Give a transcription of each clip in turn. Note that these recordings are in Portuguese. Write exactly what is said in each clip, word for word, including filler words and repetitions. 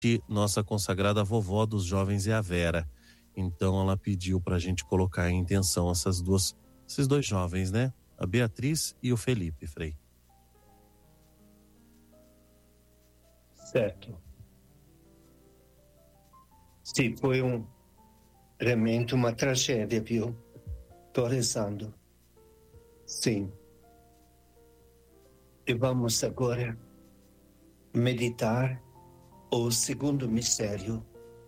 nossa consagrada vovó dos jovens é a Vera. Então ela pediu pra gente colocar em intenção essas duas, esses dois jovens, né? A Beatriz e o Felipe, Frei. Certo. Sim, foi um realmente uma tragédia, viu? Tô rezando. Sim. E vamos agora meditar o segundo mistério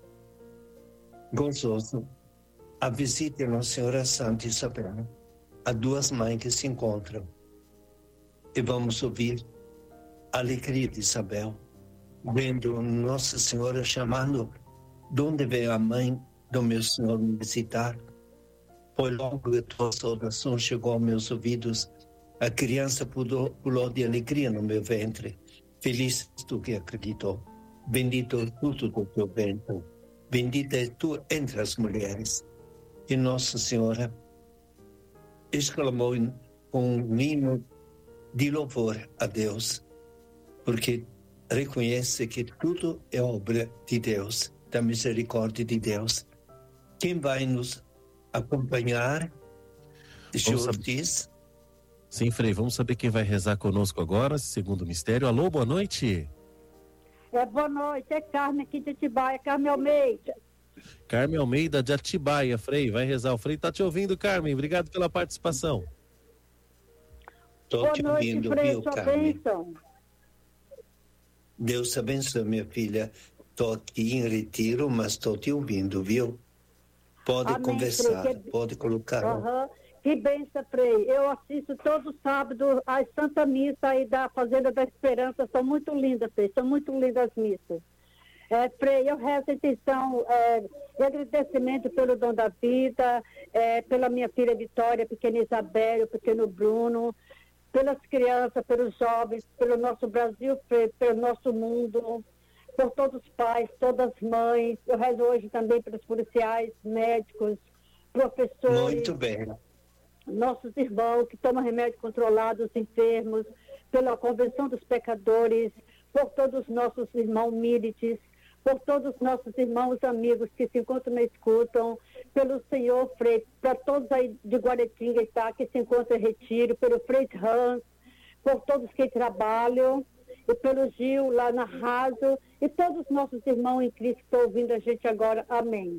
gozoso, a visita de Nossa Senhora Santa Isabel, a duas mães que se encontram. E vamos ouvir a alegria de Isabel, vendo Nossa Senhora chamando: de onde veio a mãe do meu Senhor me visitar? Foi logo que a tua saudação chegou aos meus ouvidos, a criança pulou, pulou de alegria no meu ventre. Feliz tu que acreditou. Bendito é o fruto do teu ventre. Bendita és tu entre as mulheres. E Nossa Senhora exclamou com um hino de louvor a Deus, porque reconhece que tudo é obra de Deus, da misericórdia de Deus. Quem vai nos acompanhar? Senhor diz. Sim, Frei, vamos saber quem vai rezar conosco agora, segundo mistério. Alô, boa noite. É, boa noite, é Carmen aqui de Atibaia, Carmen Almeida. Carmen Almeida de Atibaia, Frei, vai rezar. O Frei tá te ouvindo, Carmen, obrigado pela participação. Estou te noite, ouvindo, Frei, viu, sua Carmen? bênção. Deus abençoe, minha filha. Estou aqui em retiro, mas estou te ouvindo, viu? Pode Amém, conversar, Frei, que... pode colocar. Uhum. Que bênção, Frei. Eu assisto todo sábado às Santa Missa aí da Fazenda da Esperança. São muito lindas, Frei. São muito lindas as missas. É, Frei, eu rezo a intenção é, de agradecimento pelo dom da vida, é, pela minha filha Vitória, pequena Isabel, o pequeno Bruno, pelas crianças, pelos jovens, pelo nosso Brasil, Frei, pelo nosso mundo, por todos os pais, todas as mães. Eu rezo hoje também pelos policiais, médicos, professores. Muito bem. Nossos irmãos que tomam remédio controlado, os enfermos, pela convenção dos pecadores, por todos os nossos irmãos milites, por todos os nossos irmãos amigos que se encontram na escutam, pelo Senhor Frei, para todos aí de Guaratinga tá, que se encontram em retiro, pelo Frei Hans, por todos que trabalham, e pelo Gil lá na Raso, e todos os nossos irmãos em Cristo que estão ouvindo a gente agora. Amém.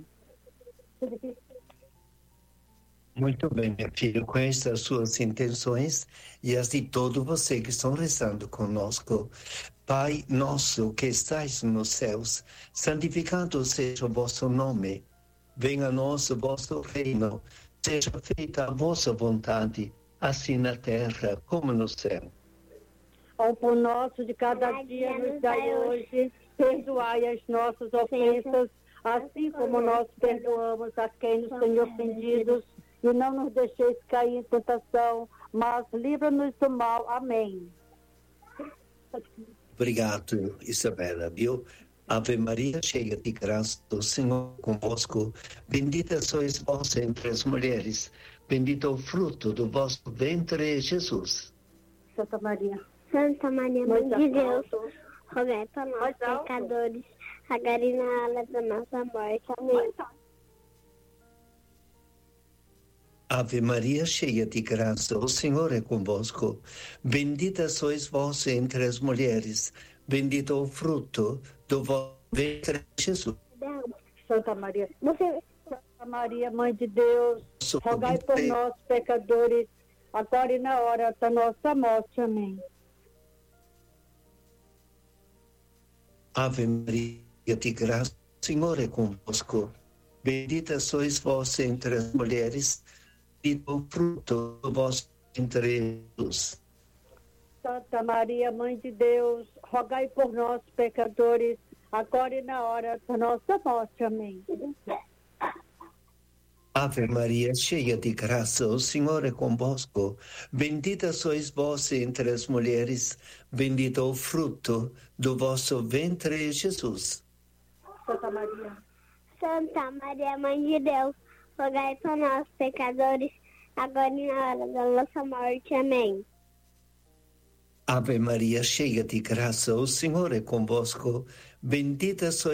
Muito bem, minha filha, conheço as suas intenções e as de todo você que estão rezando conosco. Pai nosso que estais nos céus, santificado seja o vosso nome. Venha a nós o vosso reino, seja feita a vossa vontade, assim na terra como no céu. O pão nosso de cada dia nos dai hoje, perdoai as nossas ofensas, assim como nós perdoamos a quem nos tem ofendidos. E não nos deixeis cair em tentação, mas livra-nos do mal. Amém. Obrigado, Isabela, viu? Ave Maria, cheia de graça, o Senhor convosco. Bendita sois vós entre as mulheres. Bendito o fruto do vosso ventre, Jesus. Santa Maria. Santa Maria, Mãe de Deus, rogai para nós, pecadores, agora e na hora da nossa morte. Amém. Ave Maria, cheia de graça, o Senhor é convosco. Bendita sois vós entre as mulheres. Bendito o fruto do vosso ventre, Jesus. Santa Maria. Santa Maria, Mãe de Deus, rogai por nós, pecadores, agora e na hora da nossa morte. Amém. Ave Maria, de graça, o Senhor é convosco. Bendita sois vós entre as mulheres. Bendito o fruto do vosso ventre, Jesus. Santa Maria, Mãe de Deus, rogai por nós, pecadores, agora e na hora da nossa morte. Amém. Ave Maria, cheia de graça, o Senhor é convosco. Bendita sois vós entre as mulheres, bendito o fruto do vosso ventre, Jesus. Santa Maria. Santa Maria, Mãe de Deus, rogai por nós, pecadores, agora e na hora da nossa morte. Amém. Ave Maria, cheia de graça, o Senhor é convosco. Bendita sois